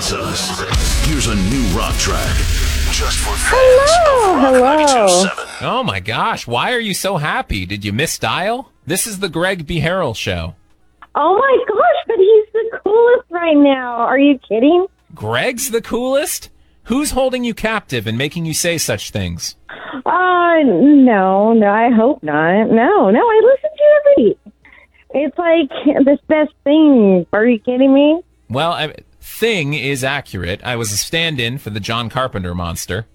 hates us. Here's a new rock track. Just for fans Hello, of Rock hello. 92.7. Oh my gosh, why are you so happy? Did you misdial? This is the Greg B. Harrell Show. Oh my gosh, but he's the coolest right now. Are you kidding? Greg's the coolest? Who's holding you captive and making you say such things? No, I hope not. No, I listen to you every week. It's like this best thing. Are you kidding me? Well, thing is accurate. I was a stand-in for the John Carpenter monster.